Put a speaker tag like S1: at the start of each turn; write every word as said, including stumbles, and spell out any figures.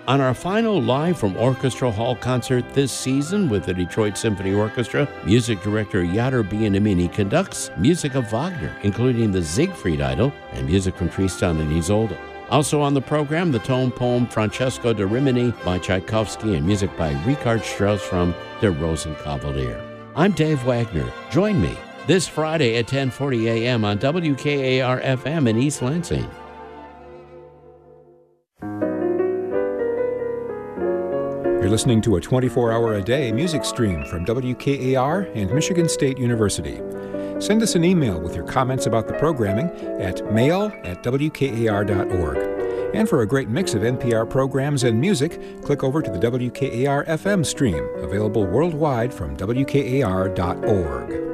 S1: On our final Live from Orchestra Hall concert this season with the Detroit Symphony Orchestra, music director Yader Bienamini conducts music of Wagner, including the Siegfried Idyll and music from Tristan and Isolde. Also on the program, the tone poem Francesco da Rimini by Tchaikovsky and music by Richard Strauss from Der Rosenkavalier. I'm Dave Wagner. Join me this Friday at ten forty a.m. on W K A R F M in East Lansing.
S2: You're listening to a twenty-four hour a day music stream from W K A R and Michigan State University. Send us an email with your comments about the programming at mail at w k a r dot org. And for a great mix of N P R programs and music, click over to the W K A R F M stream, available worldwide from w k a r dot org.